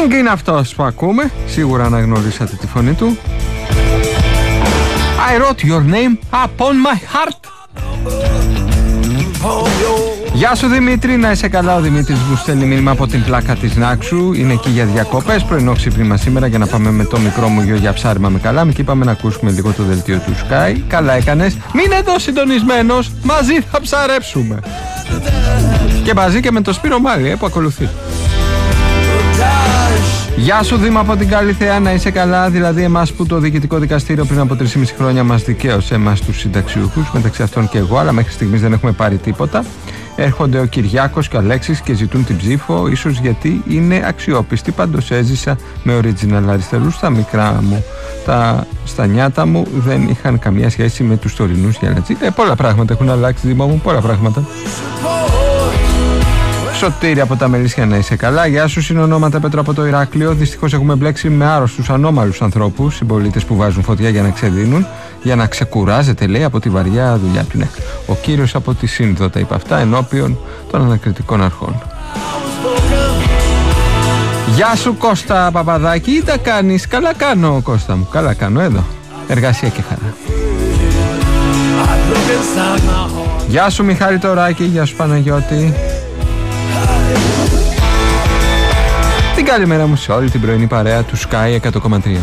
Sting είναι αυτός που ακούμε. Σίγουρα αναγνωρίσατε τη φωνή του. I wrote your name upon my heart. Γεια σου Δημήτρη, να είσαι καλά. Ο Δημήτρης μου στέλνει μήνυμα από την πλάκα της Νάξου. Είναι εκεί για διακοπές. Πρωινό ξύπνημα σήμερα για να πάμε με το μικρό μου γιο για ψάρεμα με καλάμι. Και είπαμε να ακούσουμε λίγο το δελτίο του Sky. Καλά έκανες. Μείνε εδώ συντονισμένος. Μαζί θα ψαρέψουμε. Και μαζί και με το Σπύρο Μάρη που ακολουθεί. Γεια σου Δήμα από την Καλυθέα, να είσαι καλά. Δηλαδή εμάς που το Διοικητικό Δικαστήριο πριν από 3,5 χρόνια μας δικαίωσε εμάς τους συνταξιούχους, μεταξύ αυτών και εγώ, αλλά μέχρι στιγμής δεν έχουμε πάρει τίποτα. Έρχονται ο Κυριάκος και ο Αλέξης και ζητούν την ψήφο, ίσως γιατί είναι αξιόπιστοι. Πάντως έζησα με original αριστερούς. Τα μικρά μου, στα νιάτα μου δεν είχαν καμία σχέση με τους τωρινούς γελατζί. Πολλά πράγματα έχουν αλλάξει Δήμα μου, πολλά πράγματα. Σωτήρη από τα Μελίσια, να είσαι καλά. Γεια σου, συνονόματα Πέτρο από το Ηράκλειο. Δυστυχώς έχουμε μπλέξει με άρρωστους, ανώμαλους ανθρώπους, συμπολίτες που βάζουν φωτιά για να ξεδίνουν, για να ξεκουράζεται, λέει, από τη βαριά δουλειά του. Ναι. Ο κύριος από τη Σύνδο τα είπε αυτά ενώπιον των ανακριτικών αρχών. Γεια σου Κώστα Παπαδάκη, τι τα κάνεις? Καλά κάνω Κώστα μου, καλά κάνω εδώ. Εργασία και χαρά. Γεια σου Μιχάλη Τωράκη, γεια σου Παναγιώτη. Την καλημέρα μου σε όλη την πρωινή παρέα του Sky 100,3.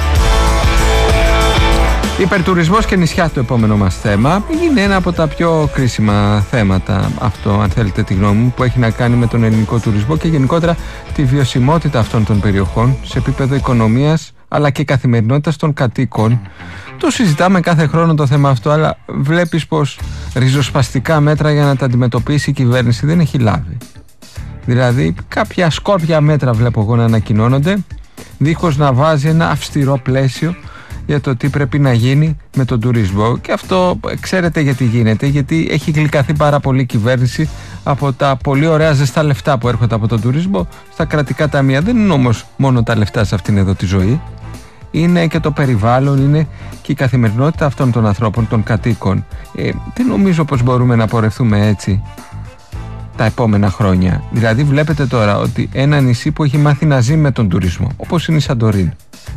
Υπερτουρισμός και νησιά, το επόμενο μας θέμα. Είναι ένα από τα πιο κρίσιμα θέματα αυτό, αν θέλετε τη γνώμη μου, που έχει να κάνει με τον ελληνικό τουρισμό και γενικότερα τη βιωσιμότητα αυτών των περιοχών σε επίπεδο οικονομίας αλλά και καθημερινότητας των κατοίκων. Το συζητάμε κάθε χρόνο το θέμα αυτό, αλλά βλέπεις πως ριζοσπαστικά μέτρα για να τα αντιμετωπίσει η κυβέρνηση δεν έχει λάβει. Δηλαδή κάποια σκόρπια μέτρα βλέπω εγώ να ανακοινώνονται, δίχως να βάζει ένα αυστηρό πλαίσιο για το τι πρέπει να γίνει με τον τουρισμό. Και αυτό ξέρετε γιατί γίνεται? Γιατί έχει γλυκαθεί πάρα πολύ η κυβέρνηση από τα πολύ ωραία ζεστά λεφτά που έρχονται από τον τουρισμό στα κρατικά ταμεία. Δεν είναι όμως μόνο τα λεφτά σε αυτήν εδώ τη ζωή. Είναι και το περιβάλλον, είναι και η καθημερινότητα αυτών των ανθρώπων, των κατοίκων. Δεν νομίζω πως μπορούμε να πορευτούμε έτσι τα επόμενα χρόνια. Δηλαδή βλέπετε τώρα ότι ένα νησί που έχει μάθει να ζει με τον τουρισμό, όπως είναι η Σαντορίνη,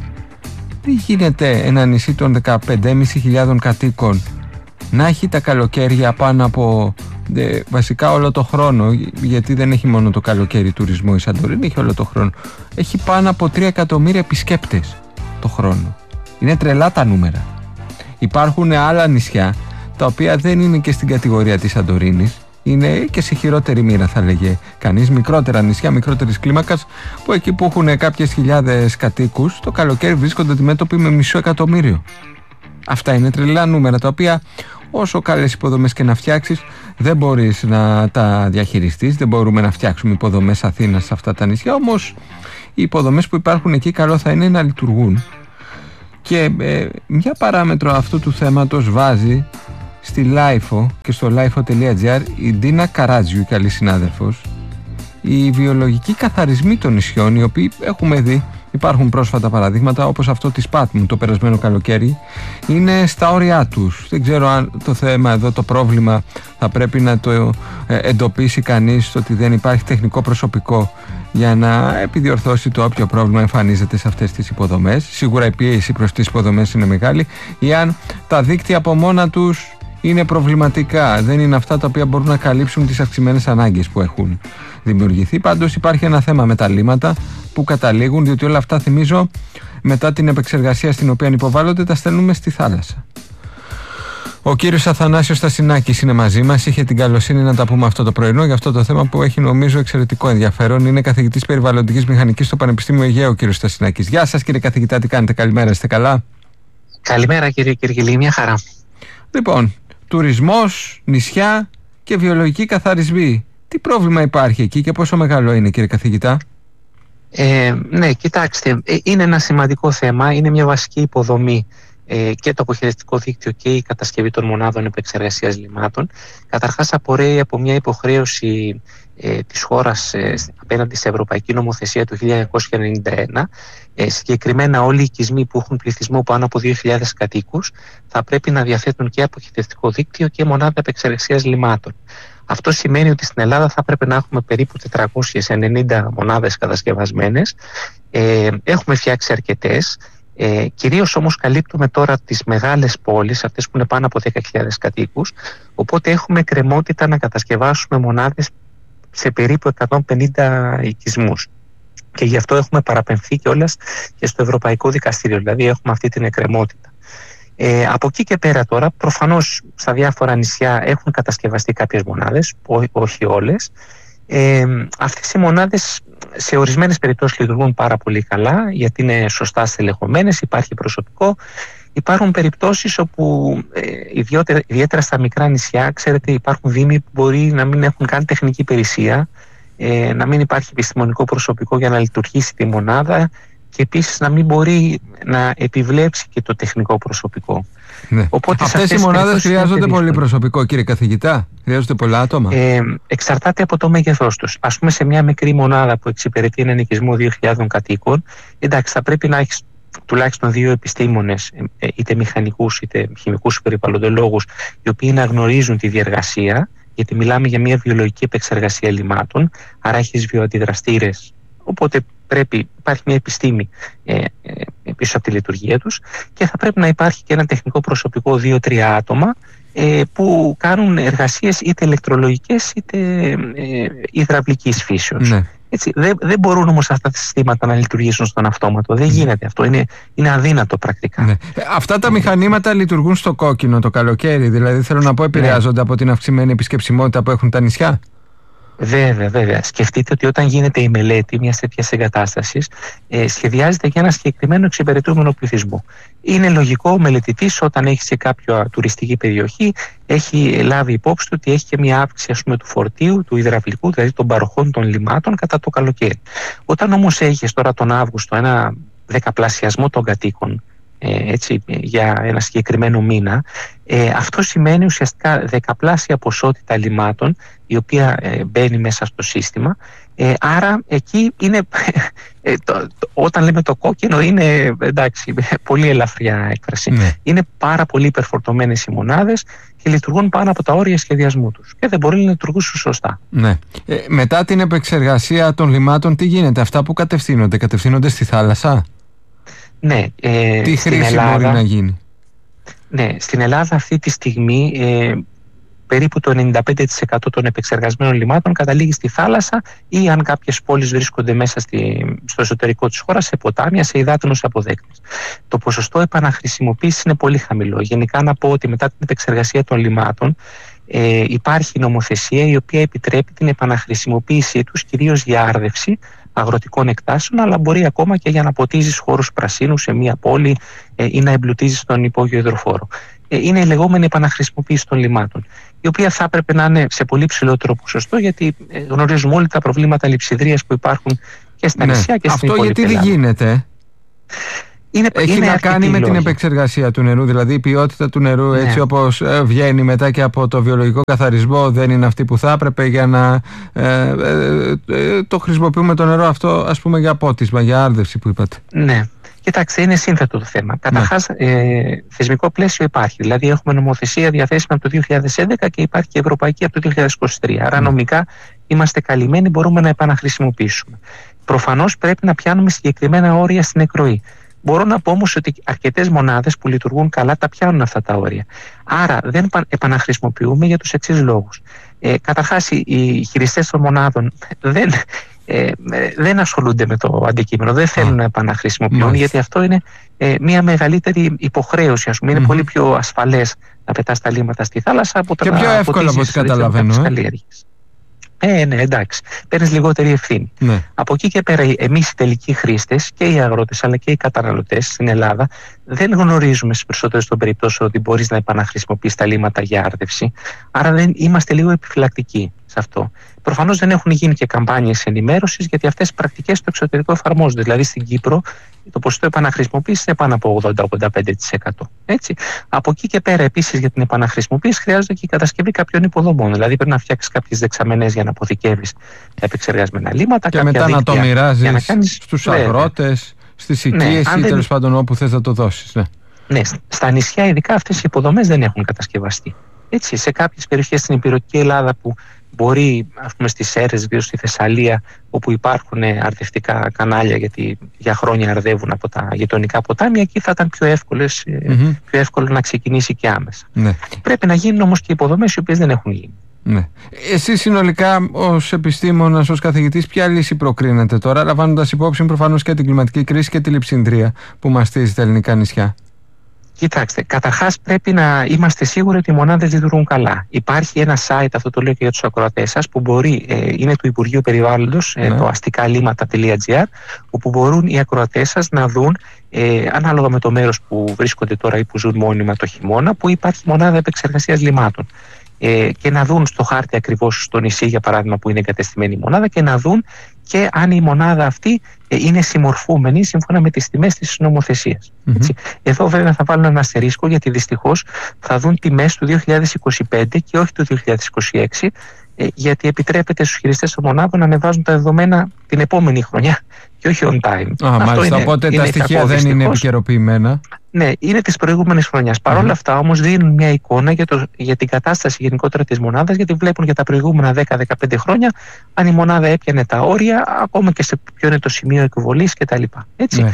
δεν γίνεται ένα νησί των 15.500 κατοίκων να έχει τα καλοκαίρια πάνω από βασικά όλο το χρόνο, γιατί δεν έχει μόνο το καλοκαίρι τουρισμό η Σαντορίνη, έχει όλο το χρόνο. Έχει πάνω από 3 εκατομμύρια επισκέπτες το χρόνο. Είναι τρελά τα νούμερα. Υπάρχουν άλλα νησιά τα οποία δεν είναι και στην κατηγορία της Σαντορίνης, είναι και σε χειρότερη μοίρα θα λέγε κανείς, μικρότερα νησιά, μικρότερης κλίμακας, που εκεί που έχουν κάποιες χιλιάδες κατοίκους το καλοκαίρι βρίσκονται αντιμέτωποι με 500.000. Αυτά είναι τρελά νούμερα, τα οποία όσο καλές υποδομές και να φτιάξεις δεν μπορείς να τα διαχειριστείς. Δεν μπορούμε να φτιάξουμε υποδομές Αθήνας σε αυτά τα νησιά, όμως οι υποδομές που υπάρχουν εκεί καλό θα είναι να λειτουργούν. Και μια παράμετρο αυτού του θέματος βάζει στη LIFO και στο LIFO.gr η Ντίνα Καράτζιου, η καλή συνάδελφος, οι βιολογικοί καθαρισμοί των νησιών, οι οποίοι έχουμε δει, υπάρχουν πρόσφατα παραδείγματα όπως αυτό της Πάτμου το περασμένο καλοκαίρι, είναι στα όρια τους. Δεν ξέρω αν το θέμα εδώ, το πρόβλημα, θα πρέπει να το εντοπίσει κανείς, ότι δεν υπάρχει τεχνικό προσωπικό για να επιδιορθώσει το όποιο πρόβλημα εμφανίζεται σε αυτές τις υποδομές. Σίγουρα η πίεση προς τις υποδομές είναι μεγάλη, ή αν τα δίκτυα από μόνα τους είναι προβληματικά, δεν είναι αυτά τα οποία μπορούν να καλύψουν τις αυξημένες ανάγκες που έχουν δημιουργηθεί. Πάντως υπάρχει ένα θέμα με τα λίμματα που καταλήγουν, διότι όλα αυτά, θυμίζω, μετά την επεξεργασία στην οποία υποβάλλονται, τα στέλνουμε στη θάλασσα. Ο κύριος Αθανάσιος Στασινάκης είναι μαζί μας. Είχε την καλοσύνη να τα πούμε αυτό το πρωινό για αυτό το θέμα που έχει, νομίζω, εξαιρετικό ενδιαφέρον. Είναι καθηγητής περιβαλλοντικής μηχανικής στο Πανεπιστήμιο Αιγαίου, ο κύριος Στασινάκης. Γεια σας κύριε καθηγητά, τι κάνετε? Καλημέρα, είστε καλά? Καλημέρα κύριε Κυργιλή, μια χαρά. Λοιπόν, τουρισμός, νησιά και βιολογικοί καθαρισμοί. Τι πρόβλημα υπάρχει εκεί και πόσο μεγάλο είναι, κύριε καθηγητά? Ναι, κοιτάξτε, είναι ένα σημαντικό θέμα, είναι μια βασική υποδομή και το αποχαιρετικό δίκτυο και η κατασκευή των μονάδων επεξεργασίας λιμάτων. Καταρχάς απορρέει από μια υποχρέωση της χώρας απέναντι σε Ευρωπαϊκή Νομοθεσία του 1991. Συγκεκριμένα όλοι οι οικισμοί που έχουν πληθυσμό πάνω από 2.000 κατοίκους θα πρέπει να διαθέτουν και αποχαιρετικό δίκτυο και μονάδα επεξεργασίας λιμάτων. Αυτό σημαίνει ότι στην Ελλάδα θα πρέπει να έχουμε περίπου 490 μονάδες κατασκευασμένες. Έχουμε φτιάξει αρκετές. Κυρίως όμως καλύπτουμε τώρα τις μεγάλες πόλεις, αυτές που είναι πάνω από 10.000 κατοίκους, οπότε έχουμε κρεμότητα να κατασκευάσουμε μονάδες σε περίπου 150 οικισμούς. Και γι' αυτό έχουμε παραπεμφθεί κιόλας και στο Ευρωπαϊκό Δικαστήριο, δηλαδή έχουμε αυτή την εκκρεμότητα. Από εκεί και πέρα τώρα, προφανώς στα διάφορα νησιά έχουν κατασκευαστεί κάποιες μονάδες, όχι όλες. Αυτές οι μονάδες σε ορισμένες περιπτώσεις λειτουργούν πάρα πολύ καλά, γιατί είναι σωστά στελεχωμένες, υπάρχει προσωπικό. Υπάρχουν περιπτώσεις όπου ιδιαίτερα στα μικρά νησιά, ξέρετε, υπάρχουν δήμοι που μπορεί να μην έχουν καν τεχνική υπηρεσία, να μην υπάρχει επιστημονικό προσωπικό για να λειτουργήσει τη μονάδα και επίσης να μην μπορεί να επιβλέψει και το τεχνικό προσωπικό. Ναι. Οπότε αυτές οι μονάδες χρειάζονται πολύ προσωπικό, κύριε καθηγητά? Χρειάζονται πολλά άτομα? Εξαρτάται από το μέγεθός τους. Ας πούμε, σε μια μικρή μονάδα που εξυπηρετεί έναν οικισμό 2.000 κατοίκων, εντάξει, θα πρέπει να έχεις τουλάχιστον 2 επιστήμονες, είτε μηχανικούς είτε χημικούς περιβαλλοντολόγους, οι οποίοι να γνωρίζουν τη διεργασία, γιατί μιλάμε για μια βιολογική επεξεργασία λιμάτων, άρα έχεις βιοαντιδραστήρες, οπότε υπάρχει μια επιστήμη πίσω από τη λειτουργία τους, και θα πρέπει να υπάρχει και ένα τεχνικό προσωπικό 2-3 άτομα που κάνουν εργασίες είτε ηλεκτρολογικές είτε υδραυλικής φύσεως. Ναι. Έτσι, δεν μπορούν όμως αυτά τα συστήματα να λειτουργήσουν στον αυτόματο. Δεν γίνεται αυτό. Είναι αδύνατο πρακτικά. Ναι. Αυτά τα μηχανήματα λειτουργούν στο κόκκινο το καλοκαίρι? Δηλαδή, θέλω να πω, επηρεάζονται από την αυξημένη επισκεψιμότητα που έχουν τα νησιά? Βέβαια. Σκεφτείτε ότι όταν γίνεται η μελέτη μιας τέτοιας εγκατάστασης, σχεδιάζεται για ένα συγκεκριμένο εξυπηρετούμενο πληθυσμό. Είναι λογικό ο μελετητής, όταν έχει σε κάποια τουριστική περιοχή, έχει λάβει υπόψη του ότι έχει και μια αύξηση, ας πούμε, του φορτίου, του υδραυλικού, δηλαδή των παροχών των λιμάτων κατά το καλοκαίρι. Όταν όμως έχεις τώρα τον Αύγουστο ένα δεκαπλασιασμό των κατοίκων, έτσι, για ένα συγκεκριμένο μήνα, αυτό σημαίνει ουσιαστικά δεκαπλάσια ποσότητα λιμάτων η οποία μπαίνει μέσα στο σύστημα. Άρα εκεί είναι όταν λέμε το κόκκινο, είναι, εντάξει, πολύ ελαφριά έκφραση. Ναι. Είναι πάρα πολύ υπερφορτωμένες οι μονάδες και λειτουργούν πάνω από τα όρια σχεδιασμού τους και δεν μπορεί να λειτουργήσουν σωστά. Ναι. Μετά την επεξεργασία των λιμάτων, τι γίνεται? Αυτά που κατευθύνονται στη θάλασσα? Ναι, τι χρήση μπορεί να γίνει? Ναι, στην Ελλάδα αυτή τη στιγμή περίπου το 95% των επεξεργασμένων λιμάτων καταλήγει στη θάλασσα, ή αν κάποιες πόλεις βρίσκονται μέσα στο εσωτερικό της χώρας, σε ποτάμια, σε υδάτινους αποδέκτες. Το ποσοστό επαναχρησιμοποίησης είναι πολύ χαμηλό. Γενικά να πω ότι μετά την επεξεργασία των λιμάτων υπάρχει νομοθεσία η οποία επιτρέπει την επαναχρησιμοποίησή τους, κυρίως για άρδευση αγροτικών εκτάσεων, αλλά μπορεί ακόμα και για να ποτίζεις χώρους πρασίνου σε μια πόλη ή να εμπλουτίζεις τον υπόγειο υδροφόρο. Είναι η λεγόμενη επαναχρησιμοποίηση των λιμάτων, η οποία θα έπρεπε να είναι σε πολύ ψηλότερο ποσοστό, γιατί γνωρίζουμε όλοι τα προβλήματα λειψιδρίας που υπάρχουν και στα νησιά και στην υπόλοιπη Ελλάδα. Αυτό γιατί δεν γίνεται? Έχει να κάνει με την επεξεργασία του νερού, δηλαδή η ποιότητα του νερού, έτσι όπως βγαίνει μετά και από το βιολογικό καθαρισμό, δεν είναι αυτή που θα έπρεπε για να το χρησιμοποιούμε το νερό αυτό, ας πούμε, για πότισμα, για άρδευση που είπατε. Ναι. Κοιτάξτε, είναι σύνθετο το θέμα. Καταρχάς, θεσμικό πλαίσιο υπάρχει. Δηλαδή, έχουμε νομοθεσία διαθέσιμη από το 2011 και υπάρχει και ευρωπαϊκή από το 2023. Άρα, νομικά είμαστε καλυμμένοι, μπορούμε να επαναχρησιμοποιήσουμε. Προφανώς πρέπει να πιάνουμε συγκεκριμένα όρια στην εκροή. Μπορώ να πω όμως ότι αρκετές μονάδες που λειτουργούν καλά τα πιάνουν αυτά τα όρια. Άρα δεν επαναχρησιμοποιούμε για τους εξής λόγους. Καταρχάς, οι χειριστές των μονάδων δεν ασχολούνται με το αντικείμενο, δεν θέλουν να επαναχρησιμοποιούν, γιατί αυτό είναι μια μεγαλύτερη υποχρέωση. Ας πούμε. Είναι πολύ πιο ασφαλές να πετάς τα λίμματα στη θάλασσα από το να ποτίζεις. Και πιο εύκολο από ό,τι καταλαβαίνω. Ναι, εντάξει. Παίρνεις λιγότερη ευθύνη. Ναι. Από εκεί και πέρα, εμείς οι τελικοί χρήστες και οι αγρότες αλλά και οι καταναλωτές στην Ελλάδα δεν γνωρίζουμε στις περισσότερες των περιπτώσεων ότι μπορείς να επαναχρησιμοποιείς τα λίμματα για άρδευση. Άρα είμαστε λίγο επιφυλακτικοί σε αυτό. Προφανώς δεν έχουν γίνει και καμπάνιες ενημέρωσης, γιατί αυτές οι πρακτικές στο εξωτερικό εφαρμόζονται. Δηλαδή στην Κύπρο το ποσοστό επαναχρησιμοποίησης είναι πάνω από 80-85%. Έτσι. Από εκεί και πέρα, επίσης, για την επαναχρησιμοποίηση χρειάζεται και η κατασκευή κάποιων υποδομών. Δηλαδή πρέπει να φτιάξεις κάποιες δεξαμενές για να αποθηκεύεις τα επεξεργασμένα λίμματα. Και μετά να το μοιράζεις στους αγρότες, στις οικίες ή τέλος πάντων όπου θες να το δώσεις. Ναι, στα νησιά ειδικά αυτές οι υποδομές δεν έχουν κατασκευαστεί. Έτσι, σε κάποιες περιοχές στην υπηρετική Ελλάδα που μπορεί, ας πούμε στις Σέρρες, γύρω στη Θεσσαλία, όπου υπάρχουν αρδευτικά κανάλια γιατί για χρόνια αρδεύουν από τα γειτονικά ποτάμια, εκεί θα ήταν πιο εύκολο να ξεκινήσει και άμεσα. Ναι. Πρέπει να γίνουν όμως και υποδομές οι οποίες δεν έχουν γίνει. Ναι. Εσείς συνολικά ως επιστήμονας, ως καθηγητής, ποια λύση προκρίνετε τώρα, λαμβάνοντας υπόψη προφανώς και την κλιματική κρίση και τη λειψινδρία που μαστίζει τα ελληνικά νησιά? Κοιτάξτε, καταρχάς πρέπει να είμαστε σίγουροι ότι οι μονάδες λειτουργούν καλά. Υπάρχει ένα site, αυτό το λέω και για τους ακροατές σας, που μπορεί, είναι του Υπουργείου Περιβάλλοντος, το asticallimata.gr, όπου μπορούν οι ακροατές σας να δουν, ανάλογα με το μέρος που βρίσκονται τώρα ή που ζουν μόνιμα το χειμώνα, που υπάρχει μονάδα επεξεργασίας λιμάτων. Και να δουν στο χάρτη ακριβώς στο νησί, για παράδειγμα, που είναι εγκατεστημένη η μονάδα, και να δουν και αν η μονάδα αυτή είναι συμμορφούμενη σύμφωνα με τις τιμές της νομοθεσίας. Εδώ βέβαια θα βάλω ένα αστερίσκο, γιατί δυστυχώς θα δουν τιμές του 2025 και όχι του 2026, γιατί επιτρέπεται στους χειριστές των μονάδων να ανεβάζουν τα δεδομένα την επόμενη χρονιά και όχι on time. Μάλιστα, οπότε τα στοιχεία δεν είναι επικαιροποιημένα. Ναι, είναι της προηγούμενης χρονιάς. Παρ' όλα αυτά όμως δίνουν μια εικόνα για την κατάσταση γενικότερα της μονάδας, γιατί βλέπουν για τα προηγούμενα 10-15 χρόνια αν η μονάδα έπιανε τα όρια, ακόμα και σε ποιο είναι το σημείο εκβολής κτλ. Ναι.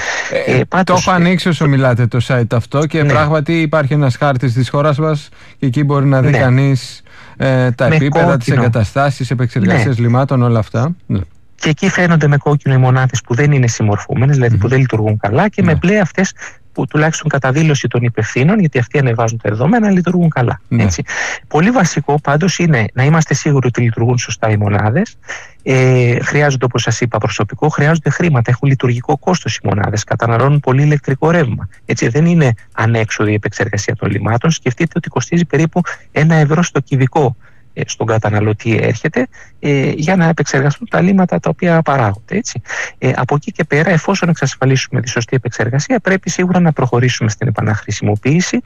Το έχω ανοίξει όσο μιλάτε το site αυτό και πράγματι υπάρχει ένας χάρτης της χώρας μας και εκεί μπορεί να δει κανείς τα επίπεδα, τις εγκαταστάσεις, επεξεργασίες λιμάτων, όλα αυτά. Ναι. Και εκεί φαίνονται με κόκκινο οι μονάδες που δεν είναι συμμορφούμενες, δηλαδή που δεν λειτουργούν καλά, και με μπλε αυτές που τουλάχιστον κατά δήλωση των υπευθύνων, γιατί αυτοί ανεβάζουν τα δεδομένα, λειτουργούν καλά. Έτσι. Πολύ βασικό πάντως είναι να είμαστε σίγουροι ότι λειτουργούν σωστά οι μονάδες. Χρειάζονται, όπως σας είπα, προσωπικό, χρειάζονται χρήματα, έχουν λειτουργικό κόστος οι μονάδες, καταναλώνουν πολύ ηλεκτρικό ρεύμα. Έτσι, δεν είναι ανέξοδη η επεξεργασία των λιμάτων. Σκεφτείτε ότι κοστίζει περίπου 1 ευρώ στο κυβικό στον καταναλωτή έρχεται για να επεξεργαστούν τα λίματα τα οποία παράγονται. Έτσι. Από εκεί και πέρα, εφόσον εξασφαλίσουμε τη σωστή επεξεργασία, πρέπει σίγουρα να προχωρήσουμε στην επαναχρησιμοποίηση.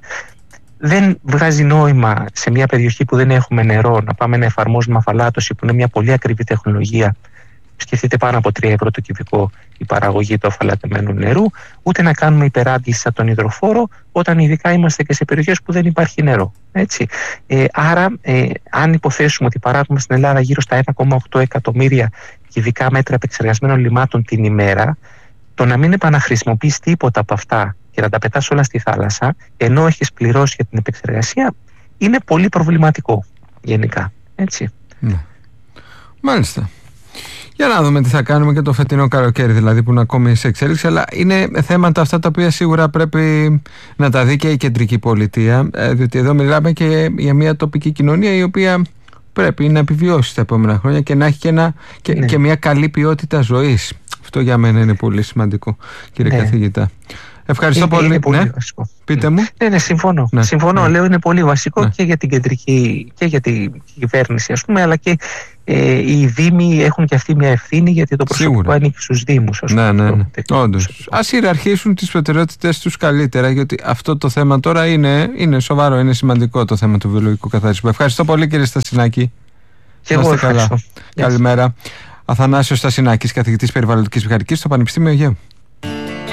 Δεν βγάζει νόημα σε μια περιοχή που δεν έχουμε νερό να πάμε να εφαρμόζουμε αφαλάτωση, που είναι μια πολύ ακριβή τεχνολογία. Σκεφτείτε πάνω από 3 ευρώ το κυβικό η παραγωγή του αφαλατεμένου νερού, ούτε να κάνουμε υπεράντληση από τον υδροφόρο, όταν ειδικά είμαστε και σε περιοχές που δεν υπάρχει νερό. Έτσι. Άρα, αν υποθέσουμε ότι παράγουμε στην Ελλάδα γύρω στα 1,8 εκατομμύρια κυβικά μέτρα επεξεργασμένων λιμάτων την ημέρα, το να μην επαναχρησιμοποιείς τίποτα από αυτά και να τα πετάς όλα στη θάλασσα, ενώ έχεις πληρώσει για την επεξεργασία, είναι πολύ προβληματικό γενικά. Έτσι. Ναι. Μάλιστα. Για να δούμε τι θα κάνουμε και το φετινό καλοκαίρι, δηλαδή, που είναι ακόμη σε εξέλιξη. Αλλά είναι θέματα αυτά τα οποία σίγουρα πρέπει να τα δει και η κεντρική πολιτεία, διότι εδώ μιλάμε και για μια τοπική κοινωνία η οποία πρέπει να επιβιώσει τα επόμενα χρόνια και να έχει και μια καλή ποιότητα ζωής. Αυτό για μένα είναι πολύ σημαντικό, κύριε καθηγητά. Ευχαριστώ πολύ. Είναι πολύ βασικό. Πείτε μου. Ναι, συμφωνώ. Συμφωνώ, λέω, είναι πολύ βασικό και για την κεντρική και για την κυβέρνηση, ας πούμε, αλλά και οι δήμοι έχουν και αυτοί μια ευθύνη, γιατί το προσωπικό ανήκει στους δήμους. Ναι. Όντως. Ας ιεραρχήσουν τις προτεραιότητες τους καλύτερα, γιατί αυτό το θέμα τώρα είναι σοβαρό, είναι σημαντικό, το θέμα του βιολογικού καθαρισμού. Ευχαριστώ πολύ, κύριε Στασινάκη. Και εγώ ευχαριστώ. Καλημέρα. Αθανάσιος Στασινάκης, καθηγητής περιβαλλοντικής μηχανικής στο Πανεπιστήμιο Αιγαίου.